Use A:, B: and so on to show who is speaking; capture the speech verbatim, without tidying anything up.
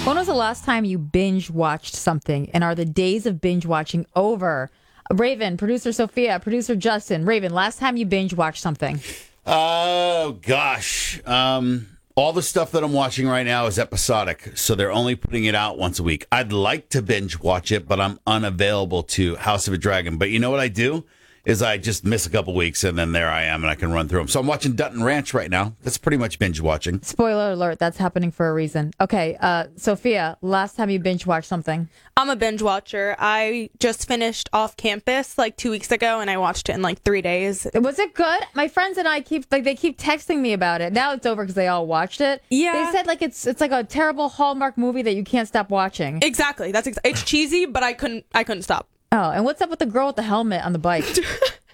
A: When was the last time you binge watched something? And are the days of binge watching over? Raven, producer Sophia, producer Justin. Raven, last time you binge watched something?
B: Oh, gosh. Um, all the stuff that I'm watching right now is episodic, so they're only putting it out once a week. I'd like to binge watch it, but I'm unavailable to House of a Dragon. But you know what I do? Is I just miss a couple weeks, and then there I am, and I can run through them. So I'm watching Dutton Ranch right now. That's pretty much binge watching.
A: Spoiler alert, that's happening for a reason. Okay, uh, Sophia, last time you binge watched something?
C: I'm a binge watcher. I just finished Off Campus like two weeks ago, and I watched it in like three days.
A: Was it good? My friends and I keep like they keep texting me about it. Now it's over because they all watched it.
C: Yeah.
A: They said like it's it's like a terrible Hallmark movie that you can't stop watching.
C: Exactly. That's ex- it's cheesy, but I couldn't I couldn't stop.
A: Oh, and what's up with the girl with the helmet on the bike?